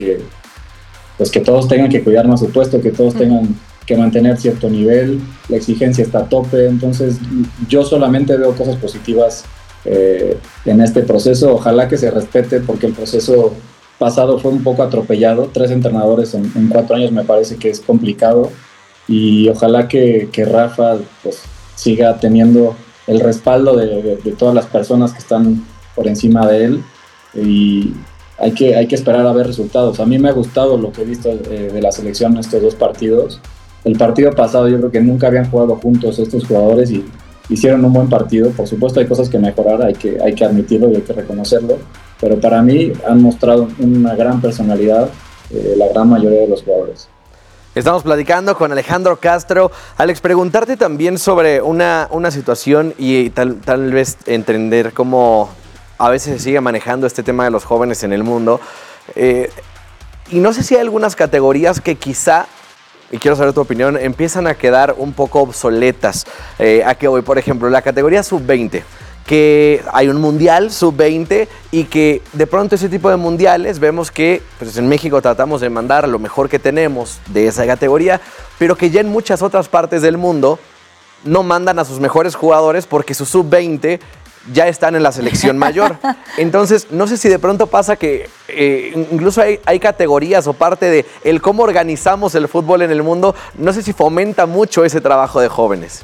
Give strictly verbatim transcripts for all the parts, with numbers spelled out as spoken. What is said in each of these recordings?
que, pues que todos tengan que cuidar más su puesto, que todos tengan que mantener cierto nivel, la exigencia está a tope, entonces yo solamente veo cosas positivas eh, en este proceso. Ojalá que se respete, porque el proceso pasado fue un poco atropellado, tres entrenadores en, en cuatro años me parece que es complicado, y ojalá que, que Rafa pues siga teniendo el respaldo de, de, de todas las personas que están por encima de él, y hay que, hay que esperar a ver resultados. A mí me ha gustado lo que he visto eh, de la selección en estos dos partidos. El partido pasado yo creo que nunca habían jugado juntos estos jugadores y hicieron un buen partido. Por supuesto hay cosas que mejorar, hay que, hay que admitirlo y hay que reconocerlo, pero para mí han mostrado una gran personalidad eh, la gran mayoría de los jugadores. Estamos platicando con Alejandro Castro. Alex, preguntarte también sobre una, una situación y tal, tal vez entender cómo a veces se sigue manejando este tema de los jóvenes en el mundo. Eh, y no sé si hay algunas categorías que quizá, y quiero saber tu opinión, empiezan a quedar un poco obsoletas. Eh, ¿A qué voy? Por ejemplo, la categoría sub veinte, que hay un mundial sub veinte y que de pronto ese tipo de mundiales vemos que pues en México tratamos de mandar lo mejor que tenemos de esa categoría, pero que ya en muchas otras partes del mundo no mandan a sus mejores jugadores porque su sub veinte ya están en la selección mayor. Entonces, no sé si de pronto pasa que eh, incluso hay, hay categorías o parte de el cómo organizamos el fútbol en el mundo, no sé si fomenta mucho ese trabajo de jóvenes.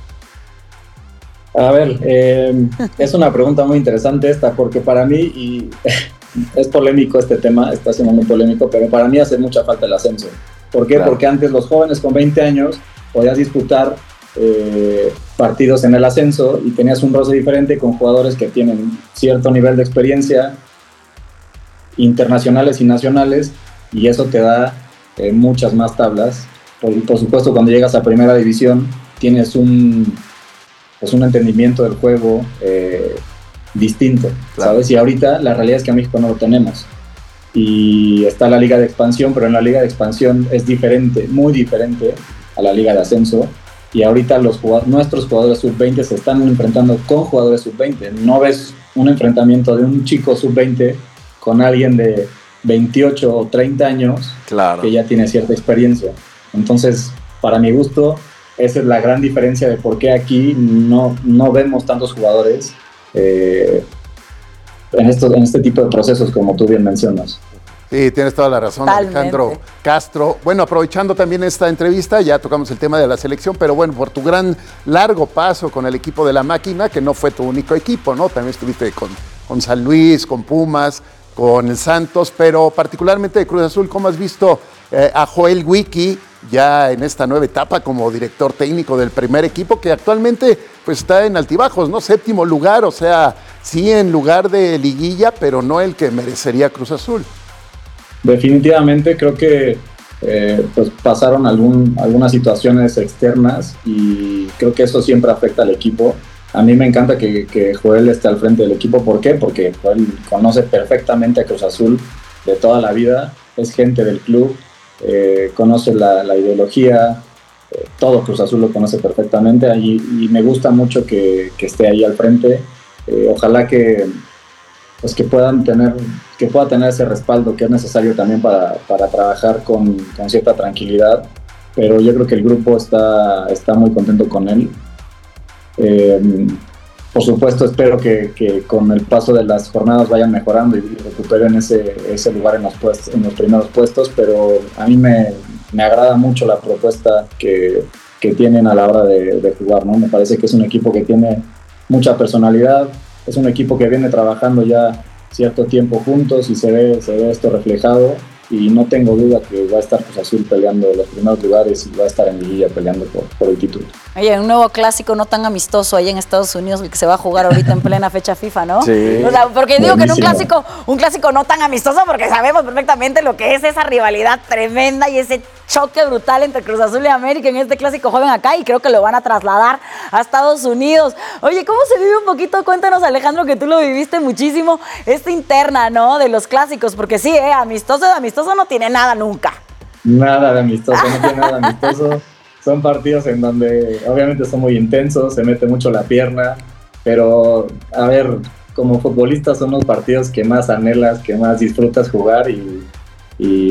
A ver, eh, es una pregunta muy interesante esta, porque para mí, y es polémico este tema, está siendo muy polémico, pero para mí hace mucha falta el ascenso. ¿Por qué? Claro. Porque antes los jóvenes con veinte años podías disputar eh, partidos en el ascenso y tenías un roce diferente con jugadores que tienen cierto nivel de experiencia, internacionales y nacionales, y eso te da eh, muchas más tablas. Por, por supuesto, cuando llegas a primera división tienes un... es un entendimiento del juego eh, distinto, claro. ¿Sabes? Y ahorita la realidad es que a México no lo tenemos. Y está la liga de expansión, pero en la liga de expansión es diferente, muy diferente a la liga de ascenso. Y ahorita los jugadores, nuestros jugadores sub veinte se están enfrentando con jugadores sub veinte. No ves un enfrentamiento de un chico sub veinte con alguien de veintiocho o treinta años, claro, que ya tiene cierta experiencia. Entonces, para mi gusto, esa es la gran diferencia de por qué aquí no, no vemos tantos jugadores eh, en, esto, en este tipo de procesos, como tú bien mencionas. Sí, tienes toda la razón, totalmente. Alejandro Castro. Bueno, aprovechando también esta entrevista, ya tocamos el tema de la selección, pero bueno, por tu gran largo paso con el equipo de la máquina, que no fue tu único equipo, ¿no? También estuviste con, con San Luis, con Pumas, con el Santos, pero particularmente de Cruz Azul, ¿cómo has visto eh, a Joel Wiki ya en esta nueva etapa como director técnico del primer equipo, que actualmente pues está en altibajos, ¿no? Séptimo lugar, o sea, sí en lugar de liguilla, pero no el que merecería Cruz Azul. Definitivamente creo que eh, pues pasaron algún, algunas situaciones externas y creo que eso siempre afecta al equipo. A mí me encanta que, que Joel esté al frente del equipo. ¿Por qué? Porque Joel conoce perfectamente a Cruz Azul de toda la vida, es gente del club, eh, conoce la, la ideología, eh, todo Cruz Azul lo conoce perfectamente y, y me gusta mucho que, que esté ahí al frente. Eh, ojalá que, pues que, puedan tener, que pueda tener ese respaldo que es necesario también para, para trabajar con, con cierta tranquilidad, pero yo creo que el grupo está, está muy contento con él. Eh, por supuesto espero que, que con el paso de las jornadas vayan mejorando y recuperen ese, ese lugar en los, puestos, en los primeros puestos, pero a mí me, me agrada mucho la propuesta que, que tienen a la hora de, de jugar, ¿no? Me parece que es un equipo que tiene mucha personalidad, es un equipo que viene trabajando ya cierto tiempo juntos y se ve, se ve esto reflejado. Y no tengo duda que va a estar Cruz Azul peleando los primeros lugares y va a estar en liguilla peleando por, por el título. Oye, un nuevo clásico no tan amistoso ahí en Estados Unidos, el que se va a jugar ahorita en plena fecha FIFA, ¿no? Sí. O sea, porque digo buenísimo. Que en un clásico, un clásico no tan amistoso, porque sabemos perfectamente lo que es esa rivalidad tremenda y ese choque brutal entre Cruz Azul y América en este clásico joven acá, y creo que lo van a trasladar a Estados Unidos. Oye, ¿cómo se vive un poquito? Cuéntanos, Alejandro, que tú lo viviste muchísimo, esta interna, ¿no? De los clásicos, porque sí, eh, amistoso de amistoso no tiene nada nunca. Nada de amistoso, no tiene nada de amistoso. Son partidos en donde obviamente son muy intensos, se mete mucho la pierna, pero a ver, como futbolistas son los partidos que más anhelas, que más disfrutas jugar y, y